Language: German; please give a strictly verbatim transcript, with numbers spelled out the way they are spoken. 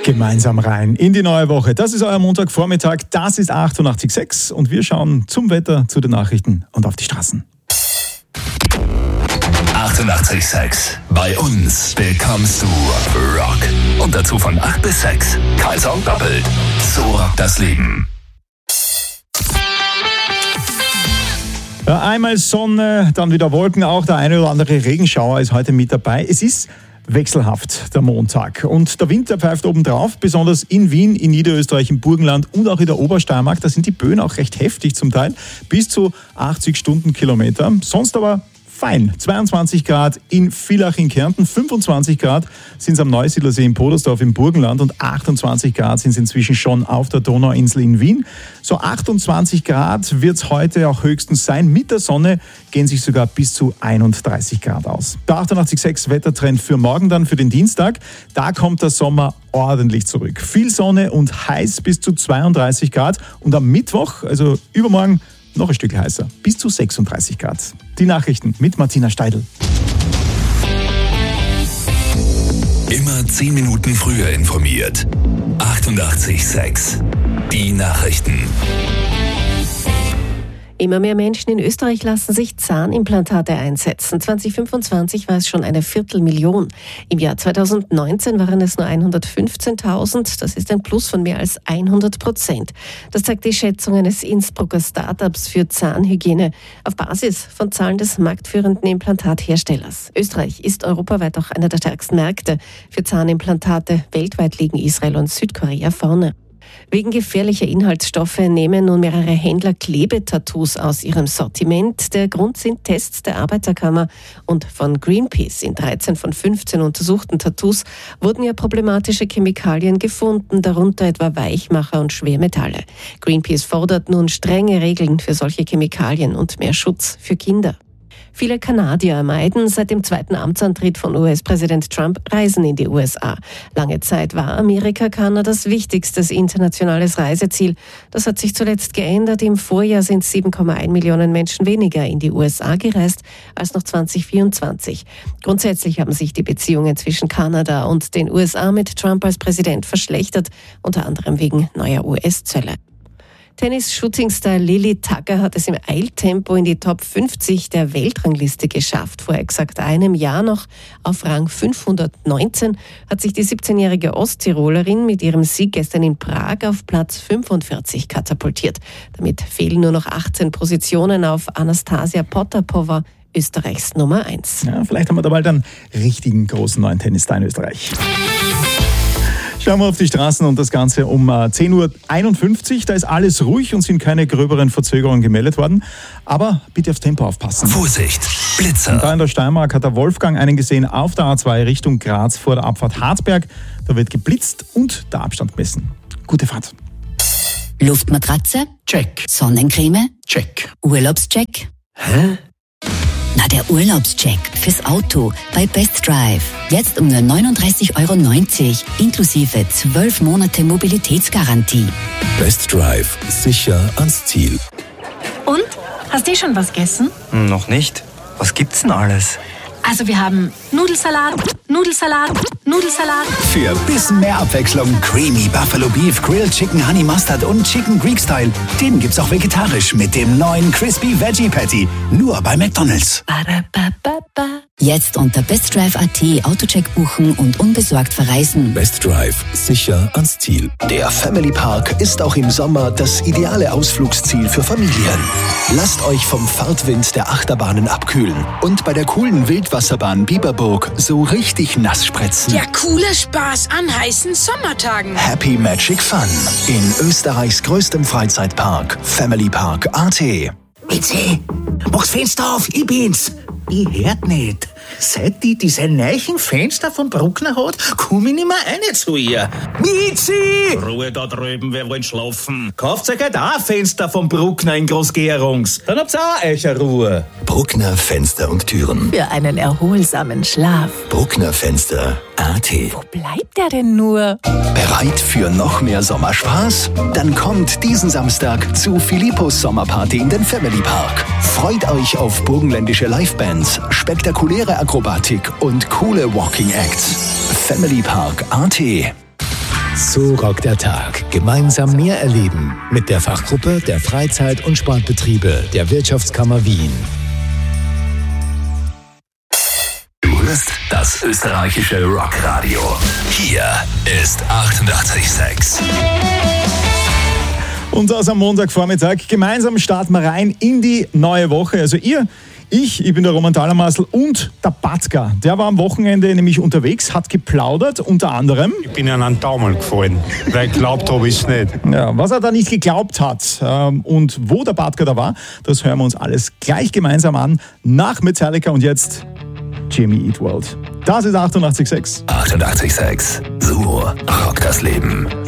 Gemeinsam rein in die neue Woche. Das ist euer Montagvormittag, das ist achtundachtzig Komma sechs und wir schauen zum Wetter, zu den Nachrichten und auf die Straßen. achtundachtzig Komma sechs. Bei uns bekommst du Rock. Und dazu von acht bis sechs. Kein Song doppelt. So rockt das Leben. Ja, einmal Sonne, dann wieder Wolken, auch der eine oder andere Regenschauer ist heute mit dabei. Es ist wechselhaft, der Montag. Und der Wind, der pfeift obendrauf, besonders in Wien, in Niederösterreich, im Burgenland und auch in der Obersteiermark. Da sind die Böen auch recht heftig zum Teil, bis zu achtzig Stundenkilometer. Sonst aber fein. zweiundzwanzig Grad in Villach in Kärnten, fünfundzwanzig Grad sind es am Neusiedlersee in Podersdorf im Burgenland und achtundzwanzig Grad sind es inzwischen schon auf der Donauinsel in Wien. So achtundzwanzig Grad wird es heute auch höchstens sein. Mit der Sonne gehen sich sogar bis zu einunddreißig Grad aus. Der achtundachtzig Komma sechs Wettertrend für morgen dann, für den Dienstag. Da kommt der Sommer ordentlich zurück. Viel Sonne und heiß bis zu zweiunddreißig Grad. Und am Mittwoch, also übermorgen, noch ein Stück heißer, bis zu sechsunddreißig Grad. Die Nachrichten mit Martina Steidl. Immer zehn Minuten früher informiert. achtundachtzig Komma sechs. Die Nachrichten. Immer mehr Menschen in Österreich lassen sich Zahnimplantate einsetzen. zwanzig fünfundzwanzig war es schon eine Viertelmillion. Im Jahr zweitausendneunzehn waren es nur hundertfünfzehntausend. Das ist ein Plus von mehr als hundert Prozent. Das zeigt die Schätzung eines Innsbrucker Startups für Zahnhygiene auf Basis von Zahlen des marktführenden Implantatherstellers. Österreich ist europaweit auch einer der stärksten Märkte für Zahnimplantate. Weltweit liegen Israel und Südkorea vorne. Wegen gefährlicher Inhaltsstoffe nehmen nun mehrere Händler Klebetattoos aus ihrem Sortiment. Der Grund sind Tests der Arbeiterkammer und von Greenpeace. In dreizehn von fünfzehn untersuchten Tattoos wurden ja problematische Chemikalien gefunden, darunter etwa Weichmacher und Schwermetalle. Greenpeace fordert nun strenge Regeln für solche Chemikalien und mehr Schutz für Kinder. Viele Kanadier meiden seit dem zweiten Amtsantritt von U S-Präsident Trump Reisen in die U S A. Lange Zeit war Amerika Kanadas wichtigstes internationales Reiseziel. Das hat sich zuletzt geändert. Im Vorjahr sind sieben Komma eins Millionen Menschen weniger in die U S A gereist als noch zwanzig vierundzwanzig. Grundsätzlich haben sich die Beziehungen zwischen Kanada und den U S A mit Trump als Präsident verschlechtert, unter anderem wegen neuer U S-Zölle. Tennis-Shooting-Star Lily Tucker hat es im Eiltempo in die Top fünfzig der Weltrangliste geschafft. Vor exakt einem Jahr noch auf Rang fünfhundertneunzehn hat sich die siebzehnjährige Osttirolerin mit ihrem Sieg gestern in Prag auf Platz fünfundvierzig katapultiert. Damit fehlen nur noch achtzehn Positionen auf Anastasia Potapova, Österreichs Nummer eins. Ja, vielleicht haben wir da bald einen richtigen großen neuen Tennisstar in Österreich. Schauen wir auf die Straßen und das Ganze um zehn Uhr einundfünfzig. Da ist alles ruhig und sind keine gröberen Verzögerungen gemeldet worden. Aber bitte aufs Tempo aufpassen. Vorsicht, Blitzer. Und da in der Steiermark hat der Wolfgang einen gesehen auf der A zwei Richtung Graz vor der Abfahrt Harzberg. Da wird geblitzt und der Abstand gemessen. Gute Fahrt. Luftmatratze? Check. Sonnencreme? Check. Urlaubscheck? Hä? Na, der Urlaubscheck fürs Auto bei Best Drive. Jetzt um nur neununddreißig Euro neunzig inklusive zwölf Monate Mobilitätsgarantie. Best Drive. Sicher ans Ziel. Und? Hast du schon was gegessen? Noch nicht. Was gibt's denn alles? Also wir haben Nudelsalat, Nudelsalat, Nudelsalat. Für bisschen mehr Abwechslung Creamy Buffalo Beef, Grilled Chicken Honey Mustard und Chicken Greek Style. Den gibt's auch vegetarisch mit dem neuen Crispy Veggie Patty. Nur bei McDonald's. Jetzt unter bestdrive punkt at Autocheck buchen und unbesorgt verreisen. Best Drive. Sicher ans Ziel. Der Family Park ist auch im Sommer das ideale Ausflugsziel für Familien. Lasst euch vom Fahrtwind der Achterbahnen abkühlen und bei der coolen Wildwasserbahn Biberburg so richtig nass spritzen. Der coole Spaß an heißen Sommertagen. Happy Magic Fun in Österreichs größtem Freizeitpark, Family Park punkt at. Mitzi, mach's Fenster auf, ich bin's. Ich hört nicht. Seit die diese neuen Fenster vom Bruckner hat, komm ich nicht mehr rein zu ihr. Mitzi! Ruhe da drüben, wir wollen schlafen. Kauft euch halt auch ein Fenster vom Bruckner in Großgerungs. Dann habt's auch euch eine Ruhe. Bruckner Fenster und Türen. Für einen erholsamen Schlaf. Bruckner Fenster punkt at. Wo bleibt er denn nur? Bereit für noch mehr Sommerspaß? Dann kommt diesen Samstag zu Philippos Sommerparty in den Family Park. Freut euch auf burgenländische Livebands, spektakuläre Akrobatik und coole Walking Acts. Family Park punkt at. So rockt der Tag. Gemeinsam mehr erleben. Mit der Fachgruppe der Freizeit- und Sportbetriebe der Wirtschaftskammer Wien. Du hörst das österreichische Rockradio. Hier ist achtundachtzig Komma sechs. Und das am Montagvormittag. Gemeinsam starten wir rein in die neue Woche. Also ihr, ich, ich bin der Roman Thalermasl und der Batka. Der war am Wochenende nämlich unterwegs, hat geplaudert, unter anderem. Ich bin an einen Daumen gefallen, weil geglaubt habe ich es nicht. Ja, was er da nicht geglaubt hat ähm, und wo der Batka da war, das hören wir uns alles gleich gemeinsam an. Nach Metallica und jetzt Jimmy Eat World. Das ist achtundachtzig Komma sechs. achtundachtzig Komma sechs. So rockt das Leben.